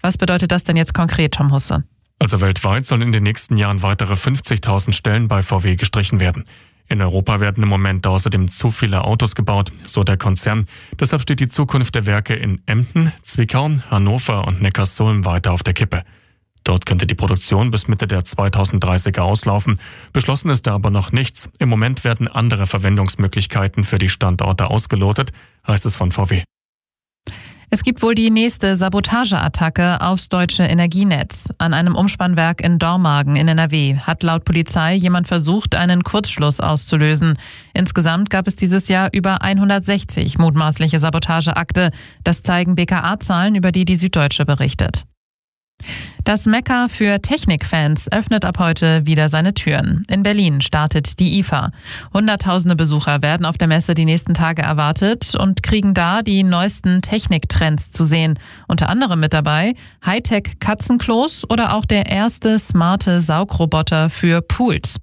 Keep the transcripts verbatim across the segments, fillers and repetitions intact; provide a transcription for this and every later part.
Was bedeutet das denn jetzt konkret, Tom Husse? Also weltweit sollen in den nächsten Jahren weitere fünfzigtausend Stellen bei V W gestrichen werden. In Europa werden im Moment außerdem zu viele Autos gebaut, so der Konzern. Deshalb steht die Zukunft der Werke in Emden, Zwickau, Hannover und Neckarsulm weiter auf der Kippe. Dort könnte die Produktion bis Mitte der zweitausenddreißiger auslaufen. Beschlossen ist da aber noch nichts. Im Moment werden andere Verwendungsmöglichkeiten für die Standorte ausgelotet, heißt es von V W. Es gibt wohl die nächste Sabotageattacke aufs deutsche Energienetz. An einem Umspannwerk in Dormagen in N R W hat laut Polizei jemand versucht, einen Kurzschluss auszulösen. Insgesamt gab es dieses Jahr über hundertsechzig mutmaßliche Sabotageakte. Das zeigen B K A-Zahlen, über die die Süddeutsche berichtet. Das Mekka für Technikfans öffnet ab heute wieder seine Türen. In Berlin startet die I F A. Hunderttausende Besucher werden auf der Messe die nächsten Tage erwartet und kriegen da die neuesten Techniktrends zu sehen. Unter anderem mit dabei Hightech-Katzenklos oder auch der erste smarte Saugroboter für Pools.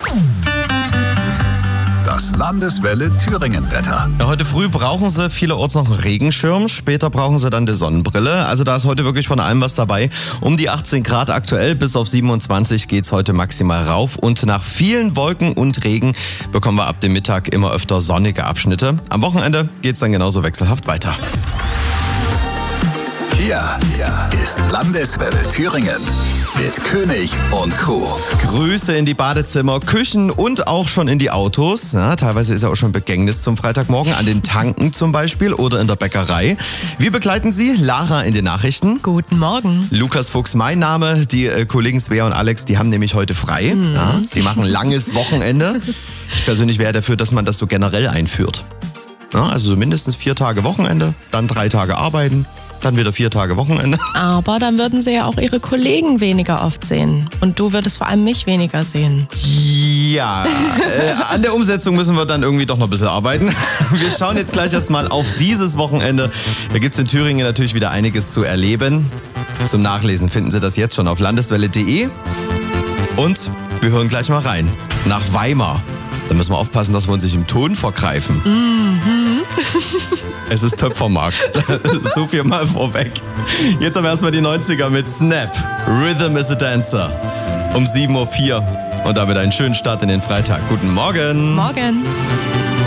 Das Landeswelle Thüringen-Wetter. Ja, heute früh brauchen Sie vielerorts noch einen Regenschirm, später brauchen Sie dann die Sonnenbrille. Also da ist heute wirklich von allem was dabei. Um die achtzehn Grad aktuell, bis auf siebenundzwanzig geht's heute maximal rauf. Und nach vielen Wolken und Regen bekommen wir ab dem Mittag immer öfter sonnige Abschnitte. Am Wochenende geht's dann genauso wechselhaft weiter. Hier ist Landeswelle Thüringen mit König und Crew. Grüße in die Badezimmer, Küchen und auch schon in die Autos. Ja, teilweise ist ja auch schon Begängnis zum Freitagmorgen, an den Tanken zum Beispiel oder in der Bäckerei. Wir begleiten Sie, Lara in den Nachrichten. Guten Morgen. Lukas Fuchs, mein Name. Die äh, Kollegen Svea und Alex, die haben nämlich heute frei. Mhm. Ja, die machen ein langes Wochenende. Ich persönlich wäre dafür, dass man das so generell einführt. Ja, also so mindestens vier Tage Wochenende, dann drei Tage arbeiten. Dann wieder vier Tage Wochenende. Aber dann würden sie ja auch ihre Kollegen weniger oft sehen. Und du würdest vor allem mich weniger sehen. Ja, äh, an der Umsetzung müssen wir dann irgendwie doch noch ein bisschen arbeiten. Wir schauen jetzt gleich erstmal auf dieses Wochenende. Da gibt es in Thüringen natürlich wieder einiges zu erleben. Zum Nachlesen finden Sie das jetzt schon auf landeswelle punkt de. Und wir hören gleich mal rein. Nach Weimar. Da müssen wir aufpassen, dass wir uns nicht im Ton vergreifen. Mhm. Es ist Töpfermarkt. So viel mal vorweg. Jetzt aber erstmal die neunziger mit Snap. Rhythm is a Dancer. Um sieben Uhr vier. Und damit einen schönen Start in den Freitag. Guten Morgen. Morgen.